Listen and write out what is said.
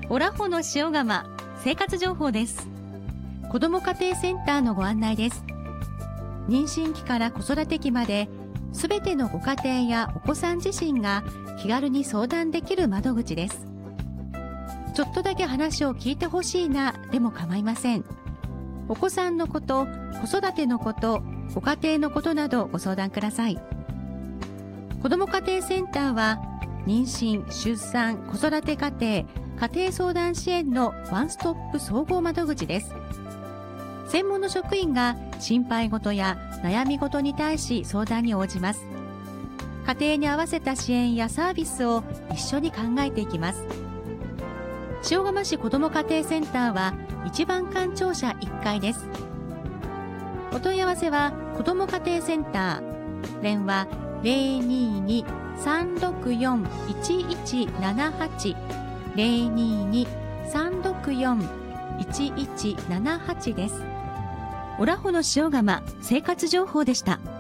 オラホの塩釜生活情報です。子ども家庭センターのご案内です。妊娠期から子育て期まで、すべてのご家庭やお子さん自身が気軽に相談できる窓口です。ちょっとだけ話を聞いてほしいなでも構いません。お子さんのこと、子育てのこと、ご家庭のことなどご相談ください。子ども家庭センターは、妊娠・出産・子育て家庭、家庭相談支援のワンストップ総合窓口です。専門の職員が心配事や悩み事に対し相談に応じます。家庭に合わせた支援やサービスを一緒に考えていきます。塩釜市子ども家庭センターは一番館庁舎1階です。お問い合わせは子ども家庭センター、電話 022-364-1178 022-364-1178 です。オラホの塩釜生活情報でした。